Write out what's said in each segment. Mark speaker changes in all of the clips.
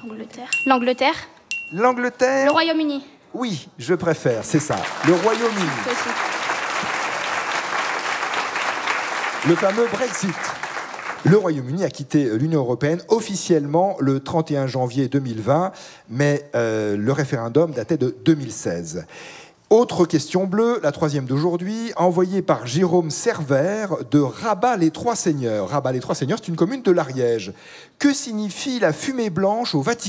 Speaker 1: L'Angleterre.
Speaker 2: L'Angleterre.
Speaker 1: Le Royaume-Uni.
Speaker 2: Oui, je préfère, c'est ça. Le Royaume-Uni. Le fameux Brexit. Le Royaume-Uni a quitté l'Union européenne officiellement le 31 janvier 2020, mais le référendum datait de 2016. Autre question bleue, la troisième d'aujourd'hui, envoyée par Jérôme Servère de Rabat-les-Trois-Seigneurs. Rabat-les-Trois-Seigneurs, c'est une commune de l'Ariège. Que signifie la fumée blanche au Vatican ?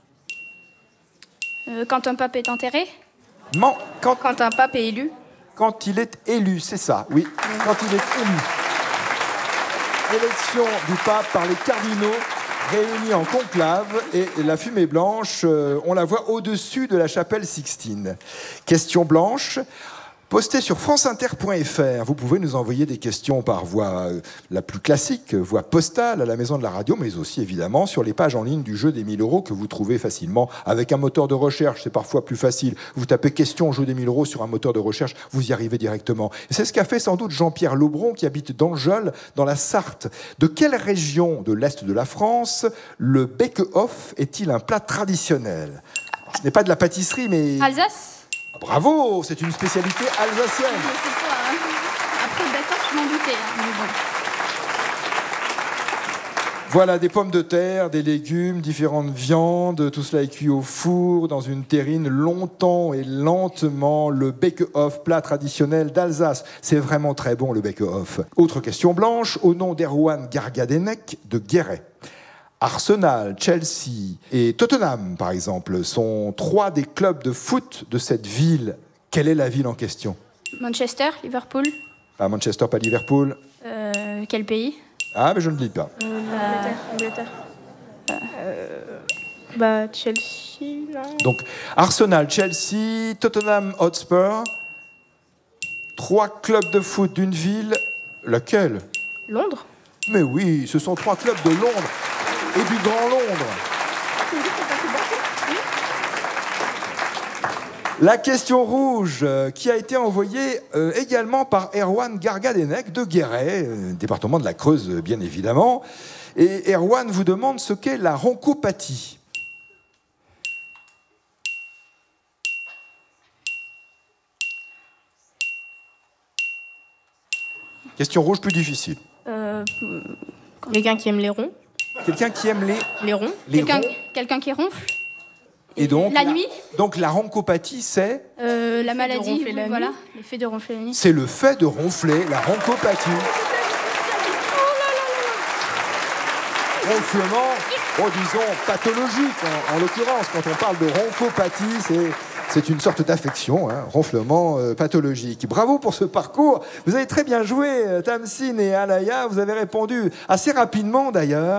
Speaker 1: Quand un pape est enterré.
Speaker 2: Non,
Speaker 3: Quand un pape est élu.
Speaker 2: Quand il est élu, c'est ça, oui. Quand il est élu. Élection du pape par les cardinaux réunis en conclave, et la fumée blanche, on la voit au-dessus de la chapelle Sixtine. Question blanche. Postez sur franceinter.fr. Vous pouvez nous envoyer des questions par voie la plus classique, voie postale à la maison de la radio, mais aussi évidemment sur les pages en ligne du jeu des 1000 euros que vous trouvez facilement. Avec un moteur de recherche, c'est parfois plus facile. Vous tapez question jeu des 1000 euros sur un moteur de recherche, vous y arrivez directement. Et c'est ce qu'a fait sans doute Jean-Pierre Lobron, qui habite d'Angeul, dans la Sarthe. De quelle région de l'Est de la France le bake-off est-il un plat traditionnel ? Alors, ce n'est pas de la pâtisserie, mais...
Speaker 1: Alsace.
Speaker 2: Bravo, c'est une spécialité alsacienne.
Speaker 1: Je sais pas, hein. Après, d'accord, je m'en doutais. Mais bon.
Speaker 2: Voilà, des pommes de terre, des légumes, différentes viandes, tout cela est cuit au four, dans une terrine, longtemps et lentement. Le bake-off, plat traditionnel d'Alsace. C'est vraiment très bon, le bake-off. Autre question blanche, au nom d'Erwan Gargadenec de Guéret. Arsenal, Chelsea et Tottenham, par exemple, sont trois des clubs de foot de cette ville. Quelle est la ville en question ?
Speaker 1: Manchester, Liverpool.
Speaker 2: Pas Manchester, pas Liverpool.
Speaker 1: Quel pays ?
Speaker 2: Ah, mais je ne dis pas.
Speaker 3: Angleterre. Chelsea, là.
Speaker 2: Donc, Arsenal, Chelsea, Tottenham Hotspur. Trois clubs de foot d'une ville. Laquelle ?
Speaker 3: Londres.
Speaker 2: Mais oui, ce sont trois clubs de Londres et du Grand Londres. La question rouge, qui a été envoyée également par Erwan Gargadenec de Guéret, département de la Creuse, bien évidemment. Et Erwan vous demande ce qu'est la roncopathie. Question rouge plus difficile.
Speaker 3: Quelqu'un qui aime les ronds.
Speaker 2: Quelqu'un qui aime
Speaker 3: Les ronds.
Speaker 1: Quelqu'un qui ronfle.
Speaker 2: Et donc,
Speaker 1: La nuit.
Speaker 2: Donc la roncopathie, c'est
Speaker 1: La maladie,
Speaker 3: ronfler la
Speaker 1: voilà.
Speaker 3: nuit.
Speaker 1: L'effet de ronfler la nuit.
Speaker 2: C'est le fait de ronfler, la roncopathie. Ronflement, disons, pathologique, en l'occurrence. Quand on parle de roncopathie, c'est une sorte d'affection, hein, ronflement pathologique. Bravo pour ce parcours. Vous avez très bien joué, Tamsine et Alaya. Vous avez répondu assez rapidement, d'ailleurs.